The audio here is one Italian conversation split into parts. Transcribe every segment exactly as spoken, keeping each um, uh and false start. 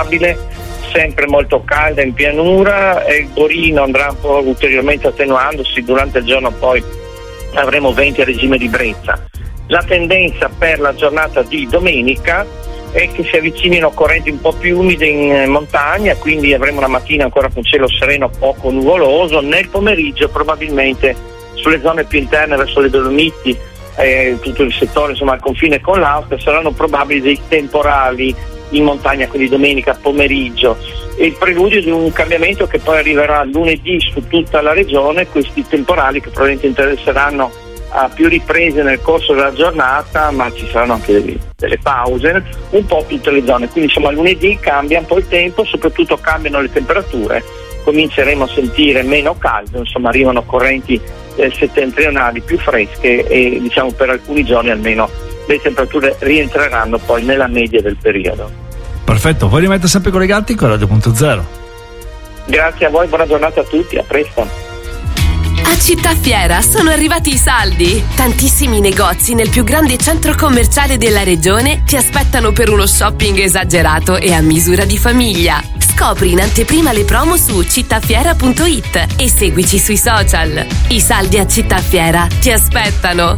variabile, sempre molto calda in pianura, e il borino andrà un po' ulteriormente attenuandosi. Durante il giorno poi avremo venti a regime di brezza. La tendenza per la giornata di domenica è che si avvicinino correnti un po' più umide in montagna, quindi avremo una mattina ancora con cielo sereno poco nuvoloso. Nel pomeriggio probabilmente sulle zone più interne verso le Dolomiti, eh, tutto il settore insomma al confine con l'Austria, saranno probabili dei temporali in montagna, quindi domenica pomeriggio, e il preludio di un cambiamento che poi arriverà lunedì su tutta la regione. Questi temporali che probabilmente interesseranno a più riprese nel corso della giornata, ma ci saranno anche delle, delle pause, un po' tutte le zone. Quindi insomma lunedì cambia un po' il tempo, soprattutto cambiano le temperature, cominceremo a sentire meno caldo, insomma arrivano correnti eh, settentrionali più fresche, e diciamo per alcuni giorni almeno le temperature rientreranno poi nella media del periodo. Perfetto, voi rimanete sempre collegati con Radio Punto Zero. Grazie a voi, buona giornata a tutti, a presto. A Città Fiera sono arrivati i saldi. Tantissimi negozi nel più grande centro commerciale della regione ti aspettano per uno shopping esagerato e a misura di famiglia. Scopri in anteprima le promo su cittafiera punto it e seguici sui social. I saldi a Città Fiera ti aspettano.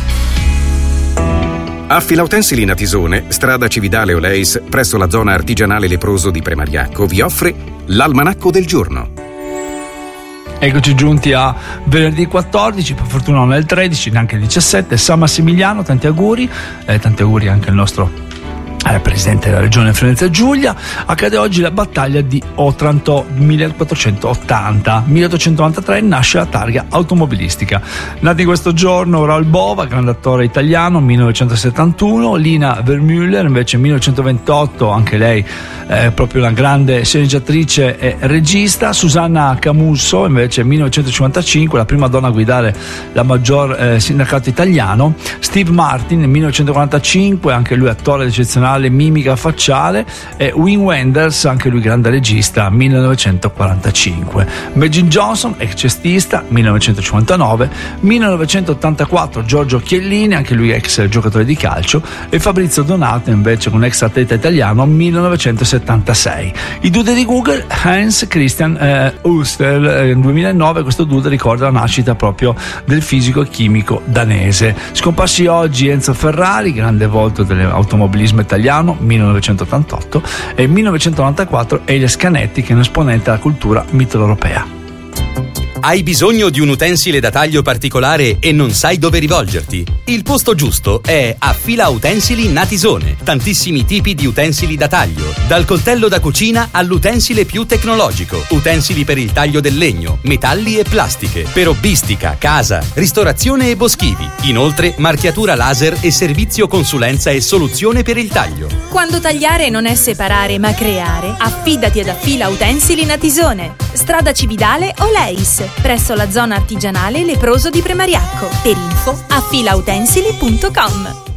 A Filautensili Natisone, strada Cividale Oleis, presso la zona artigianale leproso di Premariacco, vi offre l'almanacco del giorno. Eccoci giunti a venerdì quattordici, per fortuna non è il tredici, neanche il diciassette, San Massimiliano, tanti auguri, eh, tanti auguri anche al nostro eh, presidente della regione Friuli Giulia. Accade oggi la battaglia di Otranto millequattrocentottanta. milleottocentonovantatré nasce la targa automobilistica. Nata in questo giorno Raoul Bova, grande attore italiano, millenovecentosettantuno. Lina Vermüller invece millenovecentoventotto, anche lei eh, proprio una grande sceneggiatrice e regista. Susanna Camusso invece millenovecentocinquantacinque, la prima donna a guidare la maggior eh, sindacato italiano. Steve Martin millenovecentoquarantacinque, anche lui attore eccezionale, mimica facciale. E Wim Wenders, anche lui grande regista, millenovecentoquarantacinque. Magic Johnson, ex cestista, millenovecentocinquantanove. millenovecentottantaquattro Giorgio Chiellini, anche lui ex giocatore di calcio. E Fabrizio Donato invece, un ex atleta italiano, millenovecentosettantasei. I dude di Google, Hans Christian eh, Ørsted, eh, nel duemilanove. Questo dude ricorda la nascita proprio del fisico e chimico danese. Scomparsi oggi Enzo Ferrari, grande volto dell'automobilismo italiano, millenovecentottantotto. E millenovecentonovantaquattro Elias Canetti, che è un esponente della cultura mitteleuropea. Hai bisogno di un utensile da taglio particolare e non sai dove rivolgerti? Il posto giusto è a Fila Utensili Natisone. Tantissimi tipi di utensili da taglio, dal coltello da cucina all'utensile più tecnologico, utensili per il taglio del legno, metalli e plastiche, per hobbistica, casa, ristorazione e boschivi. Inoltre marchiatura laser e servizio consulenza e soluzione per il taglio. Quando tagliare non è separare ma creare, affidati ad Affila Utensili Natisone. Strada Cividale Oleis, presso la zona artigianale leproso di Premariacco. Per info affila utensili punto com.